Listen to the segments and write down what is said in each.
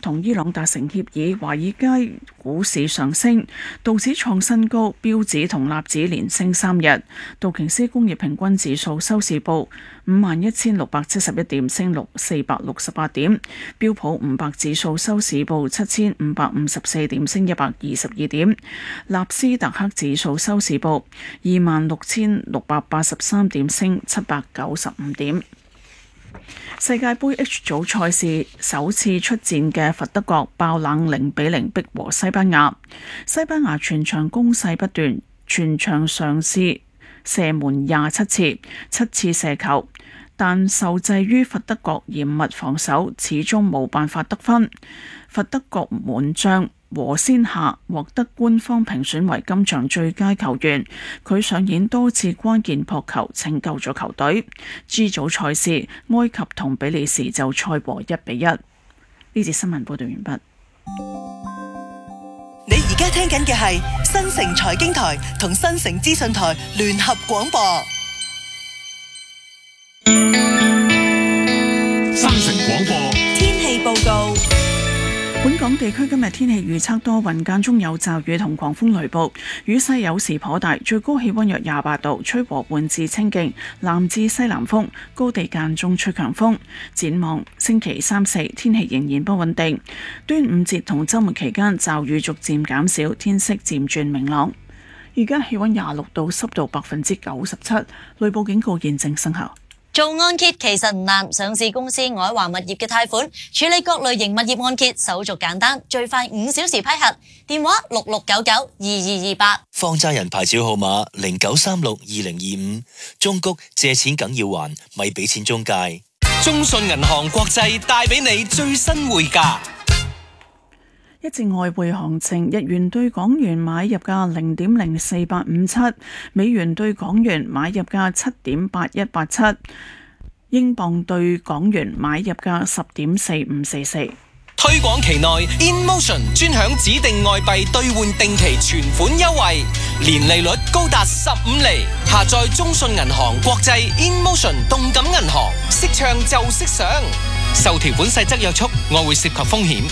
同伊朗達成協議，華爾街股市上升，道指創新高，標指同納指連升3日。道瓊斯工業平均指數收市報51,671點，升468點。標普500指數收市報7,554點，升122點。納斯達克指數收市報26,683點，升795點。世界盃 H 組賽事首次出戰嘅佛德國爆冷0-0逼和西班牙。西班牙全場攻勢不斷，全場嘗試射門27次，7次射球，但受制於佛德國嚴密防守，始終冇辦法得分。佛德國門將和先夏獲得官方評選為今場最佳球員，佢上演多次關鍵撲球，拯救咗球隊。G 組賽事，埃及同比利時就賽和1-1。呢節新聞報道完畢。 你而家聽緊嘅係新城財經台同新城資訊台聯合廣播。 新城廣播天氣報告。 本港地區今日天氣預測多雲，間中有驟雨同狂風雷暴，雨勢有時頗大，最高氣溫約28度，吹和緩至清勁南至西南風，高地間中吹強風。展望星期3、4天氣仍然不穩定，端午節同週末期間驟雨逐漸減少，天色漸轉明朗。而家氣溫26度，濕度97%，雷暴警告現正生效。 做按揭其實唔難，上市公司愛華物業嘅貸款處理各類型物業按揭手續簡單，最快5小時批核。電話66992228。 放債人牌照號碼09362025。中谷借錢梗要還，咪俾錢中介。 中信銀行國際帶俾你最新匯價。 一隻外匯行情，日元對港元買入價0.04857，美元對港元買入價7.8187，英鎊對港元買入價10.4544。 推廣期內 InMotion 專享指定外幣兌換定期存款優惠，年利率高達15厘。下載中信銀行國際 InMotion 動感銀行，識唱就識上。受條款細則約束，外匯涉及風險。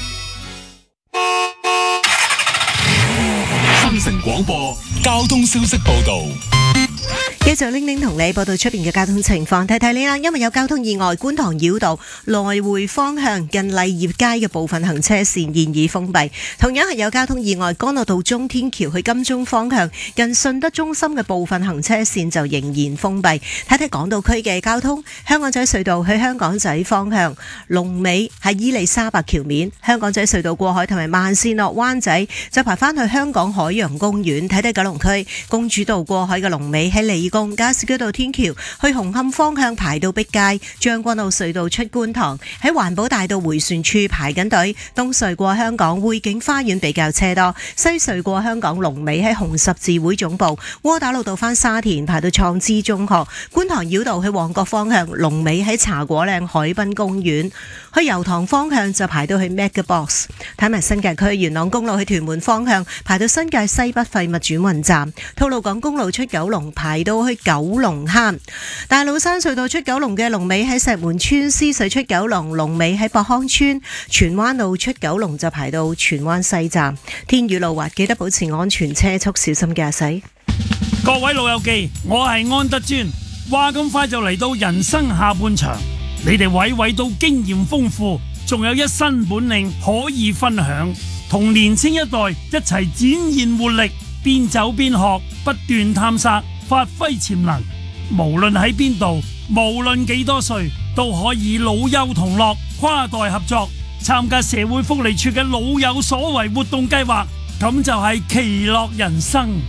新城廣播交通消息報道。 繼續玲玲同你報道出邊嘅交通情況，提你啦，因為有交通意外，觀塘繞道來回方向近勵業街嘅部分行車線現已封閉。同樣係有交通意外，干諾道中天橋去金鐘方向近順德中心嘅部分行車線就仍然封閉。睇港島區嘅交通，香港仔隧道去香港仔方向龍尾喺伊利沙伯橋面，香港仔隧道過海同埋慢線落灣仔就排翻去香港海洋公園。睇九龍區公主道過海嘅龍尾喺理工，加士居道天橋去紅磡方向排到碧街，將軍澳隧道出觀塘喺環保大道回旋處排緊隊，東隧過香港匯景花園比較車多，西隧過香港龍尾喺紅十字會總部，窩打老道翻沙田排到創知中學，觀塘繞道去旺角方向龍尾喺茶果嶺海濱公園，去油塘方向就排到去 MegaBox。 睇埋新界區元朗公路去屯門方向排到新界西北廢物轉運站，吐露港公路出九龍排到去九龍坑，大老山隧道出九龍嘅龍尾喺石門村，獅隧出九龍龍尾喺博康村，荃灣路出九龍就排到荃灣西站。天雨路滑，記得保持安全車速，小心駕駛。 各位老友記，我係安德尊，話咁快就嚟到人生下半場，你哋位位都經驗豐富，仲有一身本領可以分享，同年青一代一齊展現活力，邊走邊學，不斷探索，發揮潛能。無論喺邊度，無論幾多歲，都可以老幼同樂，跨代合作，參加社會福利處嘅老有所為活動計劃，咁就係其樂人生。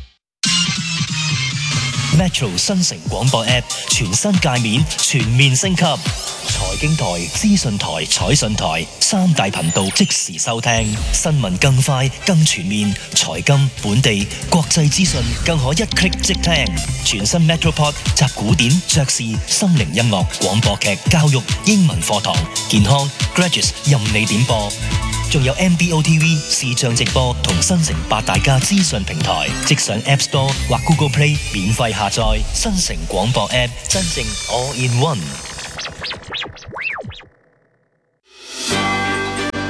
Metro 新城廣播 App 全新界面，全面升級。財經台、資訊台、彩訊台三大頻道即時收聽，新聞更快更全面，財金、本地、國際資訊更可一 click 即聽。全新 Metropod 集古典、爵士、心靈音樂、廣播劇、教育、英文課堂、健康、Graduates 任你點播。仲有 MBO TV 視像直播同新城八大家資訊平台，即上 App Store 或 Google Play 免費下載。新城廣播 App 真正 All in One。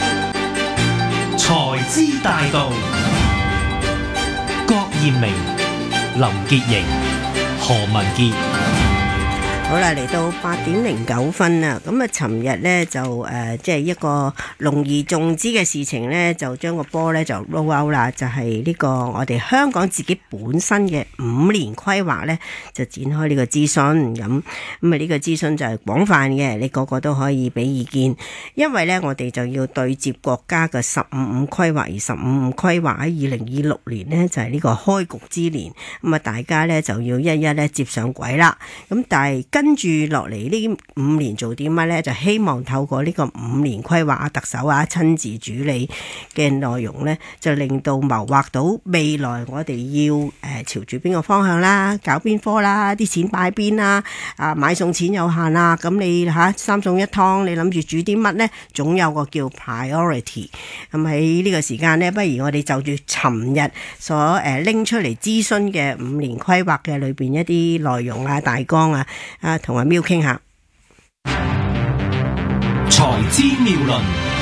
之大道。郭艷明、林潔瑩、何文傑。 好啦，嚟到8:09啦，咁啊，尋日咧就即係一個隆而重之嘅事情咧，就將個波咧就 roll out 啦，就係呢個我哋香港自己本身嘅5年規劃咧，就展開呢個諮詢，咁啊呢個諮詢就係廣泛嘅，你個個都可以俾意見，因為咧我哋就要對接國家嘅15規劃，而15規劃喺2026年咧就係呢個開局之年，咁啊大家咧就要一咧接上軌啦，咁但係跟住落嚟呢5年做啲乜呢？就希望透過呢個5年規劃特首親自主理嘅內容呢，就令到謀劃到未來我哋要朝住邊個方向啦，搞邊科啦，啲錢擺邊啦，買餸錢有限啦，咁你三餸一湯，你諗住煮啲乜呢？總有個叫 priority。咁喺呢個時間呢，不如我哋就住尋日所拎出嚟諮詢嘅5年規劃嘅裏邊一啲內容大綱同阿喵傾下。 財資妙論。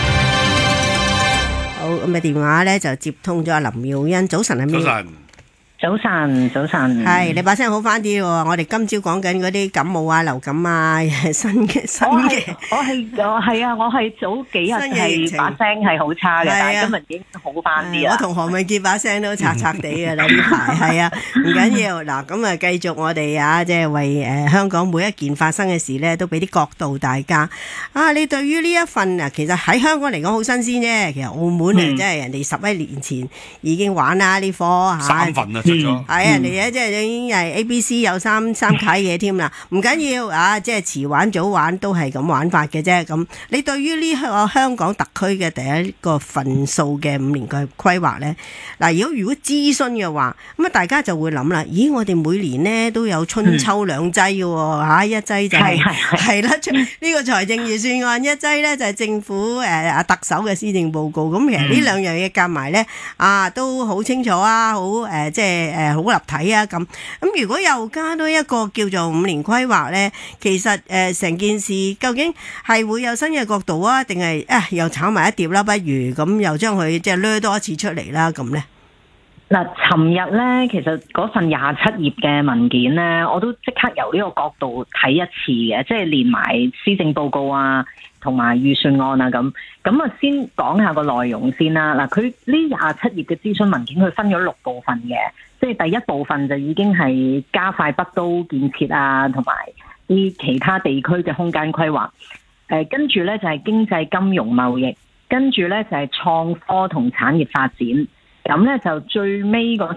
好，咁啊電話咧就接通咗阿林妙恩。早晨，阿喵。 早晨， 係你把聲好翻啲喎！我哋今朝講緊嗰啲感冒流感新嘅。 我係早幾日係把聲係好差嘅，但係今日已經好翻啲啦。 我同何文傑把聲都擦擦地嘅啦，呢排係啊，唔緊要嗱，咁啊繼續我哋即係為香港每一件發生嘅事咧，都俾啲角度大家。你對於呢一份其實喺香港嚟講好新鮮啫，其實澳門即係人哋11年前已經玩啦呢科 3份啊。 係人哋咧，即係已經係 ABC 有三楷嘢添啦，唔緊要即係遲玩早玩都係咁玩法嘅啫。咁你對於呢個香港特區嘅第一個份數嘅5年嘅規劃咧，嗱，如果諮詢嘅話，咁大家就會諗啦，咦，我哋每年呢都有春秋兩劑嘅喎，一劑就係啦，呢個財政預算案，一劑咧就係政府特首嘅施政報告。咁其實呢兩樣嘢夾埋咧都好清楚好即係好立體咁如果又加多一個叫做5年規劃呢，其實成件事究竟係會有新嘅角度定係又炒埋一碟啦？不如咁又將佢即係掠多一次出嚟啦？咁呢嗱，尋日呢，其實嗰份27頁嘅文件呢，我都即刻由呢個角度睇一次嘅，即係連埋施政報告同埋預算案咁先講下個內容先啦。嗱，佢呢27頁嘅諮詢文件，佢分咗6部分嘅。即係第一部分就已經係加快北都建設同埋啲其他地區嘅空間規劃。跟住呢就係經濟金融貿易，跟住呢就係創科同產業發展。咁呢就最尾嗰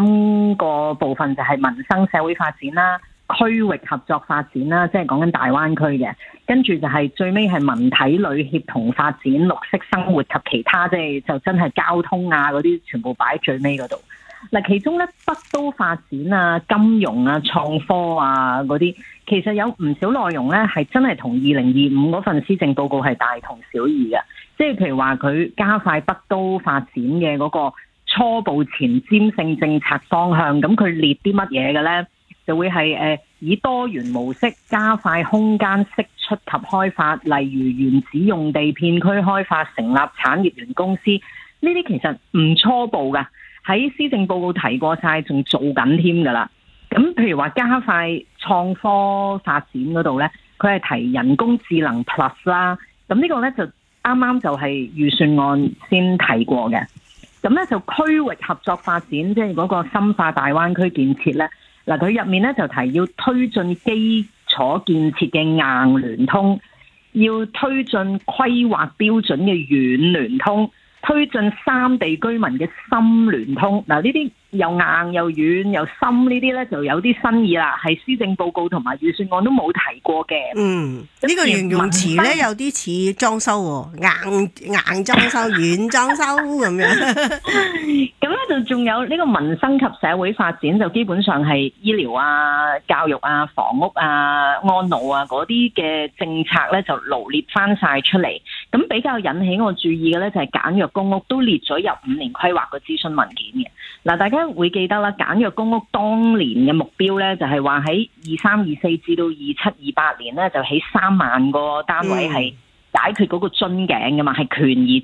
3個部分就係民生社會發展啦、區域合作發展啦，即係講緊大灣區嘅。跟住就係最尾係文體旅協同發展、綠色生活及其他，即係就真係交通嗰啲全部擺喺最尾嗰度。嗱，其中咧北都發展金融創科嗰啲，其實有唔少內容咧係真係同2025嗰份施政報告係大同小異嘅。即係譬如話佢加快北都發展嘅嗰個初步前瞻性政策方向，咁佢列啲乜嘢嘅咧？就會係以多元模式加快空間釋出及開發，例如原址用地片區開發，成立產業園公司，呢啲其實唔初步噶。喺施政報告提過晒，仲做緊添㗎啦。咁譬如話加快創科發展嗰度呢，佢係提人工智能 Plus 啦。咁呢個呢，就啱啱就係預算案先提過嘅。咁呢，就區域合作發展，即係嗰個深化大灣區建設呢。嗱，佢入面呢，就提要推進基礎建設嘅硬聯通，要推進規劃標準嘅軟聯通，推進3地居民嘅深聯通。嗱，呢啲又硬又軟又深，呢啲咧就有啲新意啦，係施政報告同埋預算案都冇提過嘅。 呢個形容詞咧有啲似裝修喎，硬裝修、軟裝修咁樣。 咁咧就仲有呢個民生及社會發展，就基本上係醫療教育房屋安老嗰啲嘅政策咧就羅列翻晒出嚟。咁比較引起我注意嘅咧就係簡約公屋都列咗入5年規劃嘅諮詢文件嘅。嗱，大家會記得啦，簡約公屋當年嘅目標咧就係話喺23-24至到27-28年咧就起3萬個單位，係解決嗰個樽頸㗎嘛，係權宜